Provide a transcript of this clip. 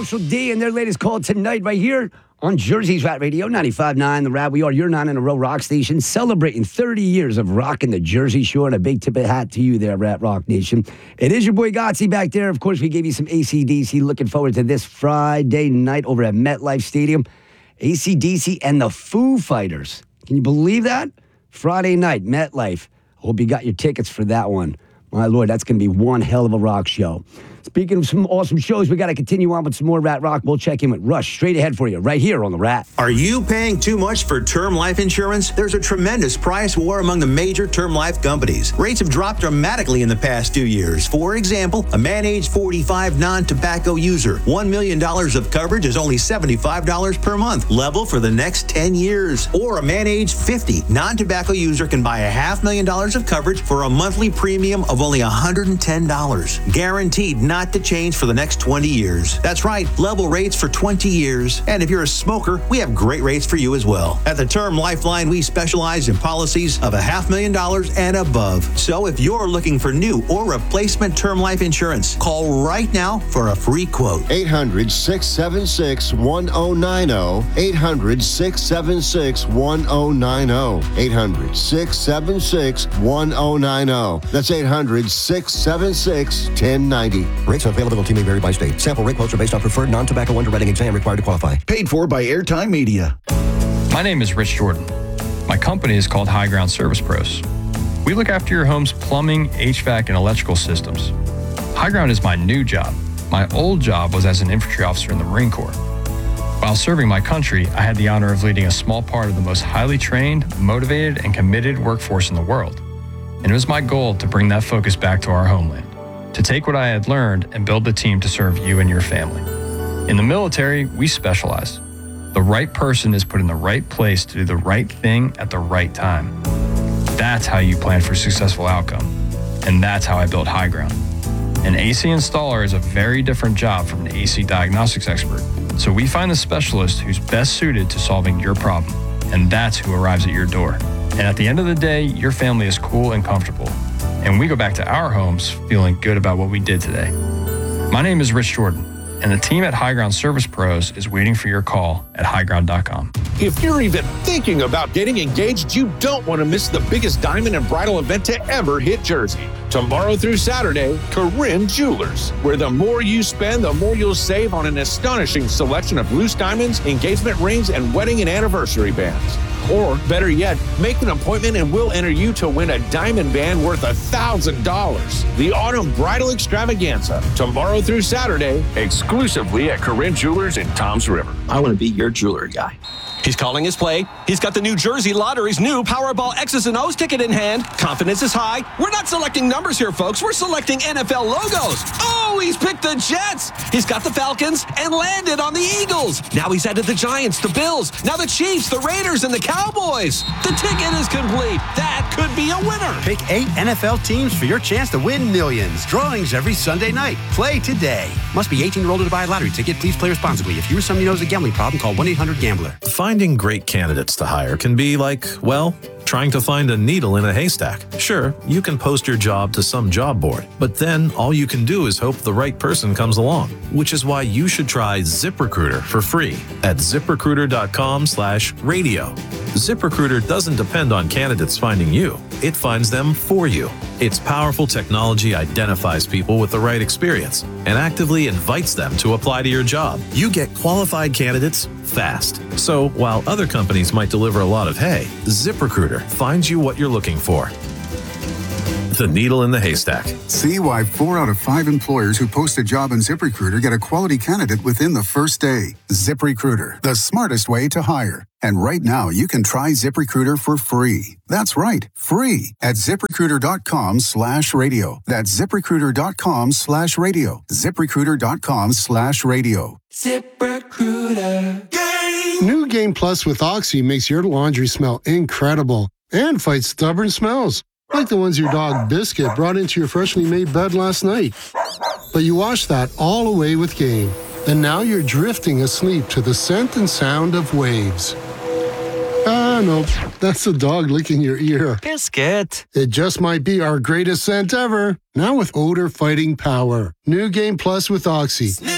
Social D and their latest call tonight right here on Jersey's Rat Radio, 95.9 The Rat. We are your 9-in-a-row rock station, celebrating 30 years of rocking the Jersey Shore, and a big tip of hat to you there, Rat Rock Nation. It is your boy Gotsy back there. Of course, we gave you some AC/DC. Looking forward to this Friday night over at MetLife Stadium. AC/DC and the Foo Fighters. Can you believe that? Friday night, MetLife. Hope you got your tickets for that one. My Lord, that's going to be one hell of a rock show. Speaking of some awesome shows, we got to continue on with some more Rat Rock. We'll check in with Rush straight ahead for you right here on The Rat. Are you paying too much for term life insurance? There's a tremendous price war among the major term life companies. Rates have dropped dramatically in the past few years. For example, a man age 45 non-tobacco user, $1 million of coverage is only $75 per month, level for the next 10 years. Or a man age 50 non-tobacco user can buy $500,000 of coverage for a monthly premium of only $110. Guaranteed not to change for the next 20 years. That's right, level rates for 20 years. And if you're a smoker, we have great rates for you as well. At the Term Lifeline, we specialize in policies of $500,000 and above. So if you're looking for new or replacement term life insurance, call right now for a free quote. 800-676-1090. 800-676-1090. 800-676-1090. That's 800-676-1090. Rates and availability may vary by state. Sample rate quotes are based on preferred non-tobacco underwriting exam required to qualify. Paid for by Airtime Media. My name is Rich Jordan. My company is called High Ground Service Pros. We look after your home's plumbing, HVAC, and electrical systems. High Ground is my new job. My old job was as an infantry officer in the Marine Corps. While serving my country, I had the honor of leading a small part of the most highly trained, motivated, and committed workforce in the world. And it was my goal to bring that focus back to our homeland, to take what I had learned and build the team to serve you and your family. In the military, we specialize. The right person is put in the right place to do the right thing at the right time. That's how you plan for a successful outcome. And that's how I built High Ground. An AC installer is a very different job from an AC diagnostics expert. So we find the specialist who's best suited to solving your problem. And that's who arrives at your door. And at the end of the day, your family is cool and comfortable. And we go back to our homes feeling good about what we did today. My name is Rich Jordan, and the team at High Ground Service Pros is waiting for your call at highground.com. If you're even thinking about getting engaged, you don't want to miss the biggest diamond and bridal event to ever hit Jersey. Tomorrow through Saturday, Corinne Jewelers, where the more you spend, the more you'll save on an astonishing selection of loose diamonds, engagement rings, and wedding and anniversary bands. Or, better yet, make an appointment and we'll enter you to win a diamond band worth $1,000. The Autumn Bridal Extravaganza, tomorrow through Saturday, exclusively at Corinne Jewelers in Toms River. I want to be your jewelry guy. He's calling his play. He's got the New Jersey Lottery's new Powerball X's and O's ticket in hand. Confidence is high. We're not selecting numbers here, folks. We're selecting NFL logos. Oh, he's picked the Jets. He's got the Falcons and landed on the Eagles. Now he's added the Giants, the Bills, now the Chiefs, the Raiders, and the Cowboys. The ticket is complete. That could be a winner. Pick 8 NFL teams for your chance to win millions. Drawings every Sunday night. Play today. Must be 18 or older to buy a lottery ticket. Please play responsibly. If you or someone you know has a gambling problem, call 1-800-GAMBLER. Finding great candidates to hire can be like, well, trying to find a needle in a haystack. Sure, you can post your job to some job board, but then all you can do is hope the right person comes along, which is why you should try ZipRecruiter for free at ZipRecruiter.com/radio. ZipRecruiter doesn't depend on candidates finding you. It finds them for you. Its powerful technology identifies people with the right experience and actively invites them to apply to your job. You get qualified candidates fast. So while other companies might deliver a lot of hay, ZipRecruiter finds you what you're looking for. The needle in the haystack. See why 4 out of 5 employers who post a job on ZipRecruiter get a quality candidate within the first day. ZipRecruiter, the smartest way to hire. And right now, you can try ZipRecruiter for free. That's right, free at ZipRecruiter.com/radio. That's ZipRecruiter.com/radio. ZipRecruiter.com/radio. ZipRecruiter. New Game Plus with Oxy makes your laundry smell incredible and fights stubborn smells, like the ones your dog Biscuit brought into your freshly made bed last night. But you wash that all away with Game, and now you're drifting asleep to the scent and sound of waves. No, that's the dog licking your ear. Biscuit. It just might be our greatest scent ever. Now with odor-fighting power. New Game Plus with Oxy.